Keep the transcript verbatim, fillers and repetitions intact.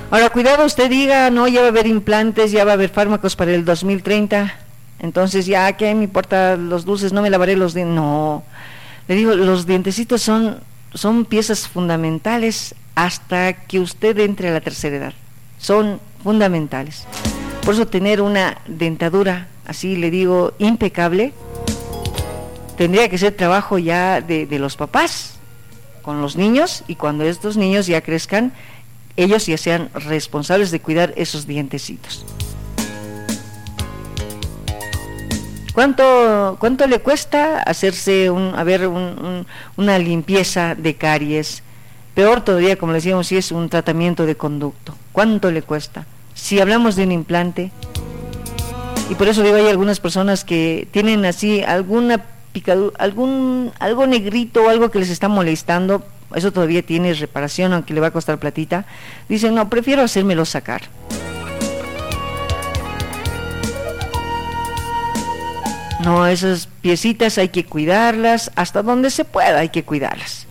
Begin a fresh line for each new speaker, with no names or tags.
Ahora, cuidado, usted diga, no, ya va a haber implantes, ya va a haber fármacos para el dos mil treinta, entonces ya, ¿qué me importa los dulces? No me lavaré los dientes. No, le digo, los dientecitos son, son piezas fundamentales hasta que usted entre a la tercera edad, son fundamentales. Por eso tener una dentadura, así le digo, impecable, tendría que ser trabajo ya de, de los papás con los niños, y cuando estos niños ya crezcan, ellos ya sean responsables de cuidar esos dientecitos. ¿Cuánto, cuánto le cuesta hacerse un, a ver, un, un, una limpieza de caries? Peor todavía, como le decíamos, si es un tratamiento de conducto. ¿Cuánto le cuesta? Si hablamos de un implante, y por eso digo, hay algunas personas que tienen así alguna picadura, algún, algo negrito o algo que les está molestando, eso todavía tiene reparación, aunque le va a costar platita. Dicen, no, prefiero hacérmelo sacar. No, esas piecitas hay que cuidarlas, hasta donde se pueda hay que cuidarlas.